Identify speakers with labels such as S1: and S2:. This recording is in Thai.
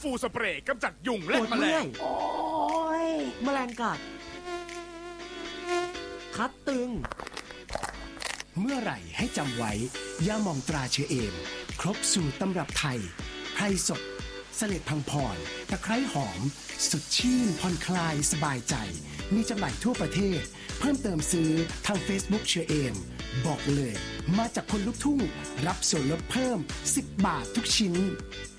S1: ฟูสเปรย์กำจัดยุงและแมลง
S2: โอ้ยแมลงกัดคัดตึง
S3: เมื่อไหร่ให้จำไว้ยาหม่องตราเชอเอมครบสูตรตำรับไทยไพรสดเสล็ดพังพรตะไคร้หอมสดชื่นผ่อนคลายสบายใจมีจำหน่ายทั่วประเทศเพิ่มเติมซื้อทาง Facebook เชอเอมบอกเลยมาจากคนลุกทุ่งรับส่วนลดเพิ่ม10 บาททุกชิ้น